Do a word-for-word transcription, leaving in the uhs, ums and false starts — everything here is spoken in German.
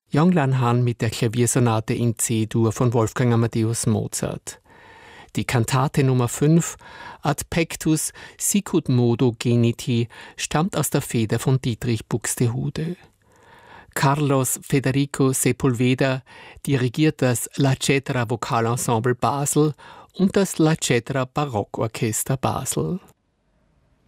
Jonglan Han mit der Klaviersonate in C-Dur von Wolfgang Amadeus Mozart. Die Kantate Nummer fünf, Ad Pectus Sicut Modo Geniti, stammt aus der Feder von Dietrich Buxtehude. Carlos Federico Sepulveda dirigiert das La Cetra Vokalensemble Basel und das La Cetra Barockorchester Basel.